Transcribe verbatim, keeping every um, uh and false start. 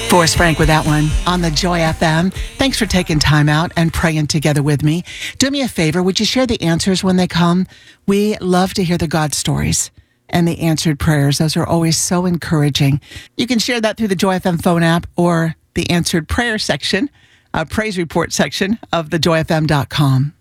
Forrest Frank with that one on the Joy F M. Thanks for taking time out and praying together with me. Do me a favor, would you share the answers when they come? We love to hear the God stories and the answered prayers. Those are always so encouraging. You can share that through the Joy F M phone app or the answered prayer section, uh, praise report section of the joy f m dot com.